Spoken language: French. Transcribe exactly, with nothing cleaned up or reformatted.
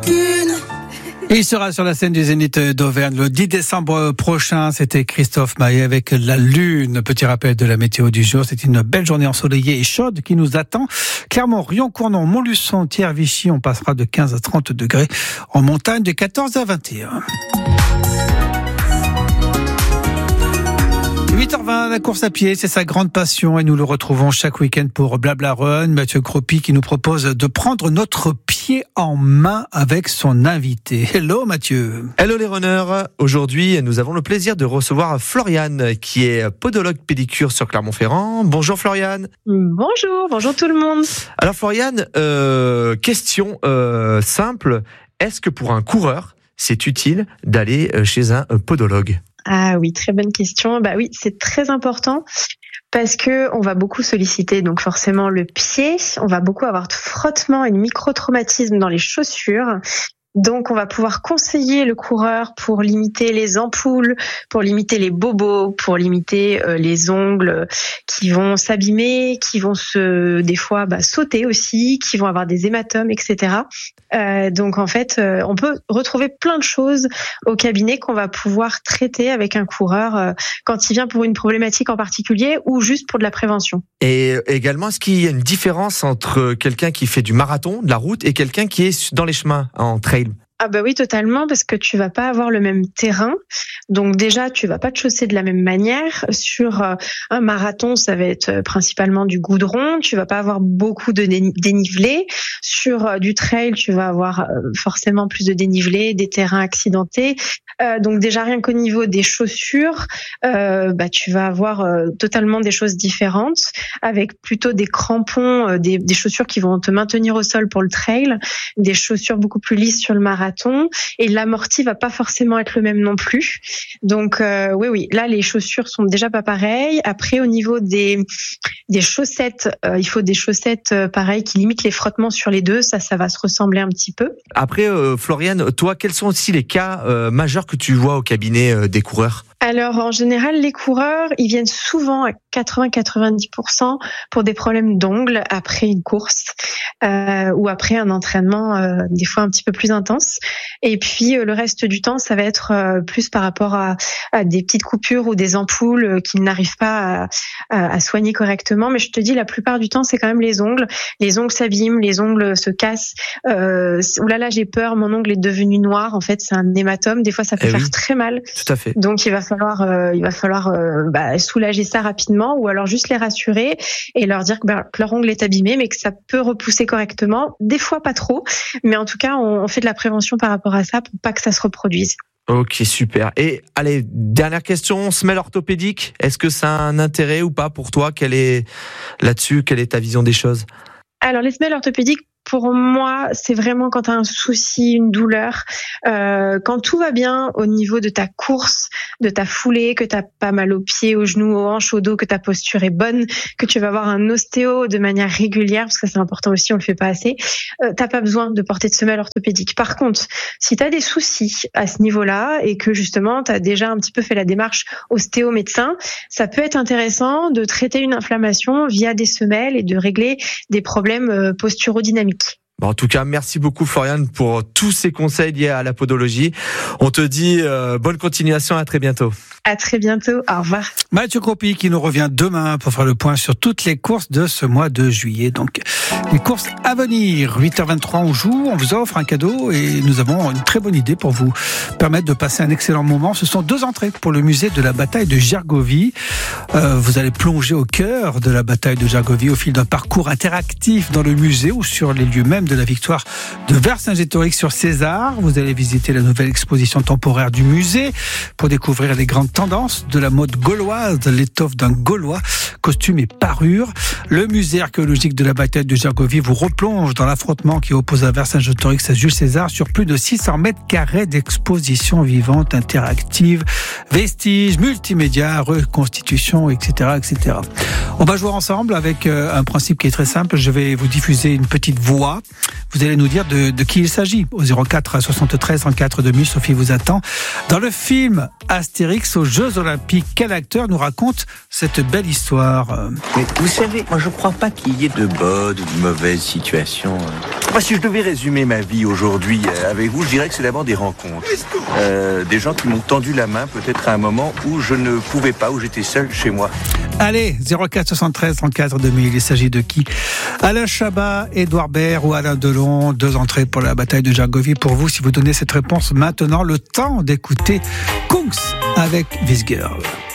Lune. Il sera sur la scène du Zénith d'Auvergne le dix décembre prochain. C'était Christophe Maé avec La Lune. Petit rappel de la météo du jour. C'est une belle journée ensoleillée et chaude qui nous attend. Clermont, Rion, Cournon, Montluçon, Thiers, Vichy. On passera de quinze à trente degrés. En montagne, de quatorze à vingt et un. huit heures vingt, la course à pied, c'est sa grande passion et nous le retrouvons chaque week-end pour Blabla Run. Mathieu Cropi qui nous propose de prendre notre pied en main avec son invité. Hello Mathieu. Hello les runners. Aujourd'hui, nous avons le plaisir de recevoir Floriane qui est podologue pédicure sur Clermont-Ferrand. Bonjour Floriane. Bonjour, bonjour tout le monde. Alors Floriane, euh, question euh, simple. Est-ce que pour un coureur, c'est utile d'aller chez un podologue ? Ah oui, très bonne question. Bah oui, c'est très important parce que on va beaucoup solliciter donc forcément le pied, on va beaucoup avoir de frottement et de micro-traumatisme dans les chaussures. Donc, on va pouvoir conseiller le coureur pour limiter les ampoules, pour limiter les bobos, pour limiter euh, les ongles qui vont s'abîmer, qui vont se, des fois, bah, sauter aussi, qui vont avoir des hématomes, et cetera. Euh, donc, en fait, euh, on peut retrouver plein de choses au cabinet qu'on va pouvoir traiter avec un coureur euh, quand il vient pour une problématique en particulier ou juste pour de la prévention. Et également, est-ce qu'il y a une différence entre quelqu'un qui fait du marathon, de la route, et quelqu'un qui est dans les chemins, en trail ? Ah bah oui, totalement, parce que tu vas pas avoir le même terrain. Donc déjà, tu vas pas te chausser de la même manière. Sur euh, un marathon, ça va être euh, principalement du goudron. Tu vas pas avoir beaucoup de dénivelé. Sur euh, du trail, tu vas avoir euh, forcément plus de dénivelé, des terrains accidentés. Euh, donc déjà, rien qu'au niveau des chaussures, euh, bah tu vas avoir euh, totalement des choses différentes, avec plutôt des crampons, euh, des, des chaussures qui vont te maintenir au sol pour le trail, des chaussures beaucoup plus lisses sur le marathon. Et l'amorti va pas forcément être le même non plus. Donc euh, oui oui, là les chaussures sont déjà pas pareilles. Après au niveau des des chaussettes, euh, il faut des chaussettes euh, pareilles qui limitent les frottements sur les deux, ça ça va se ressembler un petit peu. Après euh, Floriane, toi quels sont aussi les cas euh, majeurs que tu vois au cabinet euh, des coureurs ? Alors en général, les coureurs, ils viennent souvent à quatre-vingts à quatre-vingt-dix pour cent pour des problèmes d'ongles après une course euh, ou après un entraînement euh, des fois un petit peu plus intense. Et puis euh, le reste du temps, ça va être euh, plus par rapport à, à des petites coupures ou des ampoules euh, qu'ils n'arrivent pas à, à, à soigner correctement. Mais je te dis, la plupart du temps, c'est quand même les ongles. Les ongles s'abîment, les ongles se cassent. Euh, oulala, j'ai peur, mon ongle est devenu noir. En fait, c'est un hématome. Des fois, ça peut eh faire oui, très mal. Tout à fait. Donc il va falloir, euh, il va falloir euh, bah, soulager ça rapidement, ou alors juste les rassurer et leur dire que, bah, que leur ongle est abîmé, mais que ça peut repousser correctement. Des fois pas trop, mais en tout cas on, on fait de la prévention par rapport à ça pour pas que ça se reproduise. Ok, super. Et allez, dernière question, semelle orthopédique, est-ce que ça a un intérêt ou pas pour toi ? Quelle est là-dessus, quelle est ta vision des choses ? Alors les semelles orthopédiques, pour moi, c'est vraiment quand tu as un souci, une douleur, euh, quand tout va bien au niveau de ta course, de ta foulée, que tu n'as pas mal aux pieds, aux genoux, aux hanches, au dos, que ta posture est bonne, que tu vas voir un ostéo de manière régulière, parce que c'est important aussi, on le fait pas assez, euh, tu n'as pas besoin de porter de semelle orthopédique. Par contre, si tu as des soucis à ce niveau-là et que justement tu as déjà un petit peu fait la démarche ostéo-médecin, ça peut être intéressant de traiter une inflammation via des semelles et de régler des problèmes euh, posturaux-dynamiques. Bon, en tout cas, merci beaucoup Floriane pour tous ces conseils liés à la podologie. On te dit euh, bonne continuation, à très bientôt. À très bientôt, au revoir. Mathieu Cropi qui nous revient demain pour faire le point sur toutes les courses de ce mois de juillet. Donc, les courses à venir. huit heures vingt-trois, on joue, on vous offre un cadeau et nous avons une très bonne idée pour vous permettre de passer un excellent moment. Ce sont deux entrées pour le musée de la bataille de Gergovie. Euh, vous allez plonger au cœur de la bataille de Gergovie au fil d'un parcours interactif dans le musée ou sur les lieux mêmes de la victoire de Vercingétorix sur César. Vous allez visiter la nouvelle exposition temporaire du musée pour découvrir les grandes tendances de la mode gauloise, l'étoffe d'un Gaulois, costume et parure. Le musée archéologique de la bataille de Gergovie vous replonge dans l'affrontement qui opposa Vercingétorix à Jules César sur plus de six cents mètres carrés d'exposition vivante, interactive, vestiges, multimédia, reconstitution, et cetera, et cetera. On va jouer ensemble avec un principe qui est très simple. Je vais vous diffuser une petite voix Vous allez nous dire de, de qui il s'agit. Au zéro quatre soixante-treize trente-quatre deux mille, Sophie vous attend. Dans le film Astérix aux Jeux Olympiques, quel acteur nous raconte cette belle histoire? Mais vous savez, moi je crois pas qu'il y ait de bonnes ou de mauvaises situations. Moi, si je devais résumer ma vie aujourd'hui avec vous, je dirais que c'est d'abord des rencontres. Euh, des gens qui m'ont tendu la main peut-être à un moment où je ne pouvais pas, où j'étais seul chez moi. Allez, zéro quatre soixante-treize trente-quatre deux mille, il s'agit de qui? Alain Chabat, Édouard Baird ou Alain Delon? Deux entrées pour la bataille de Gergovie pour vous. Si vous donnez cette réponse maintenant, le temps d'écouter Kungs avec This Girl.